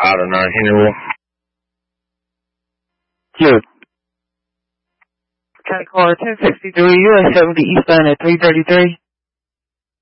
out of 9 Henryville. Yes. Cat car 1063, US 70 eastbound at 333.